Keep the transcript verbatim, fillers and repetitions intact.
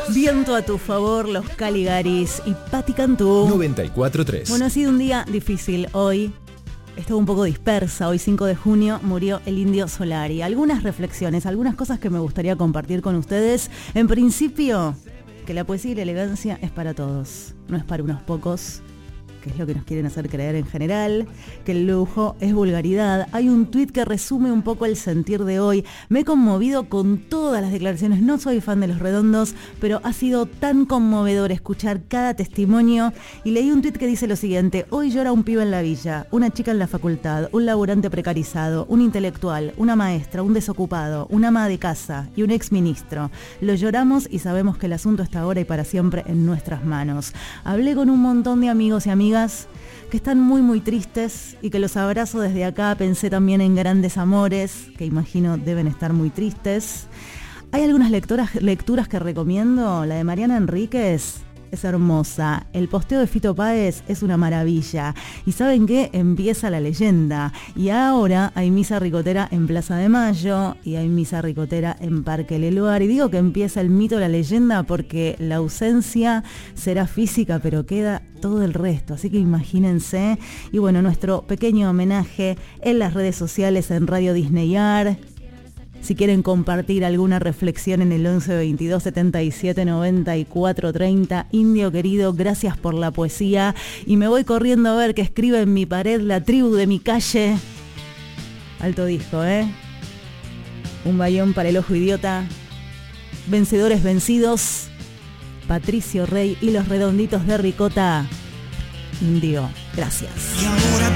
Viento a tu favor, los Caligaris y Patti Cantú. noventa y cuatro punto tres. Bueno, ha sido un día difícil hoy. Estuvo un poco dispersa. Hoy, cinco de junio, murió el Indio Solari. Algunas reflexiones, algunas cosas que me gustaría compartir con ustedes. En principio, que la poesía y la elegancia es para todos, no es para unos pocos, que es lo que nos quieren hacer creer en general, que el lujo es vulgaridad. Hay un tuit que resume un poco el sentir de hoy. Me he conmovido con todas las declaraciones. No soy fan de Los Redondos, pero ha sido tan conmovedor escuchar cada testimonio. Y leí un tuit que dice lo siguiente: hoy llora un pibe en la villa, una chica en la facultad, un laburante precarizado, un intelectual, una maestra, un desocupado, una ama de casa y un exministro. Lo lloramos y sabemos que el asunto está ahora y para siempre en nuestras manos. Hablé con un montón de amigos y amigas que están muy muy tristes y que los abrazo desde acá. Pensé también en grandes amores que imagino deben estar muy tristes. Hay algunas lectoras, lecturas que recomiendo. La de Mariana Enríquez es hermosa. El posteo de Fito Páez es una maravilla. Y ¿saben qué? Empieza la leyenda. Y ahora hay misa ricotera en Plaza de Mayo y hay misa ricotera en Parque Leluar. Y digo que empieza el mito, la leyenda, porque la ausencia será física, pero queda todo el resto. Así que imagínense. Y bueno, nuestro pequeño homenaje en las redes sociales, en Radio Disneyar. Si quieren compartir alguna reflexión en el once veintidós setenta y siete noventa y cuatro treinta. Indio querido, gracias por la poesía. Y me voy corriendo a ver qué escribe en mi pared la tribu de mi calle. Alto disco, ¿eh? Un bayón para el ojo idiota. Vencedores vencidos. Patricio Rey y los redonditos de ricota. Indio, gracias. Y ahora